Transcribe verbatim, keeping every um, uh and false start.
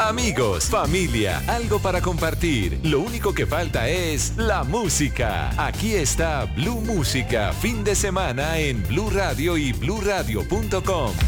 Amigos, familia, algo para compartir. Lo único que falta es la música. Aquí está Blue Música, fin de semana en Blue Radio y blue radio punto com.